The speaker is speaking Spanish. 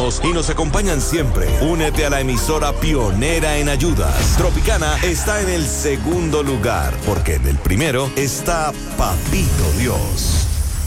juntos y nos acompañan siempre. Únete a la emisora pionera en ayudas. Tropicana está en el segundo lugar, porque en el primero está Papito Dios.